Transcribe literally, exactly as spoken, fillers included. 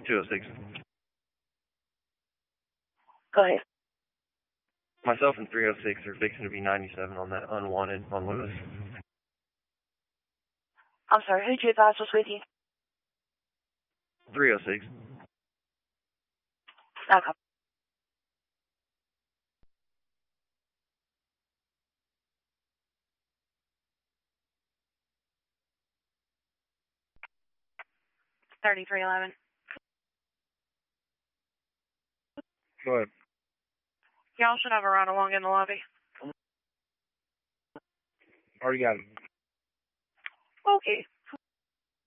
two oh six. Go ahead. Myself and three oh six are fixing to be ninety-seven on that unwanted on Lewis. I'm sorry, who'd you advise was with you? three oh six. Okay. thirty-three eleven. Go ahead. Y'all should have a ride along in the lobby. Already got it. Okay.